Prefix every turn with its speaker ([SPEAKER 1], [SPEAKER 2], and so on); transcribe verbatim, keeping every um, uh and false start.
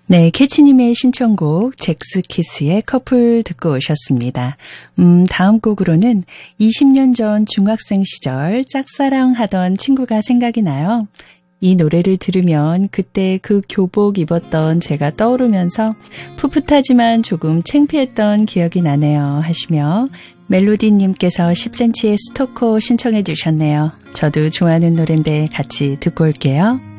[SPEAKER 1] 네, 캐치님의 신청곡 잭스키스의 커플 듣고 오셨습니다. 음, 다음 곡으로는 이십 년 전 중학생 시절 짝사랑하던 친구가 생각이 나요. 이 노래를 들으면 그때 그 교복 입었던 제가 떠오르면서 풋풋하지만 조금 창피했던 기억이 나네요 하시며 멜로디님께서 십 센티미터의 스토커 신청해 주셨네요. 저도 좋아하는 노래인데 같이 듣고 올게요.